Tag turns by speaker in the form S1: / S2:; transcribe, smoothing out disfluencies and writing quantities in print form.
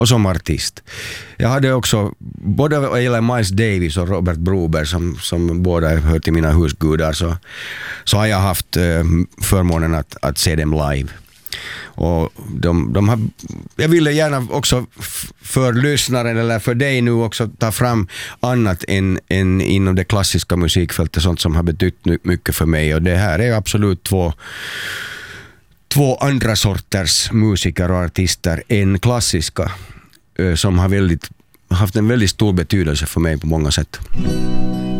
S1: och som artist. Jag hade också, både vad gäller Miles Davis och Robert Broberg som båda hör till mina husgudar, så har jag haft förmånen att se dem live. Och de har, jag ville gärna också för lyssnaren eller för dig nu också ta fram annat än inom det klassiska musikfältet, sånt som har betytt mycket för mig, och det här är absolut två andra sorters musiker och artister än klassiska, som har haft en väldigt stor betydelse för mig på många sätt.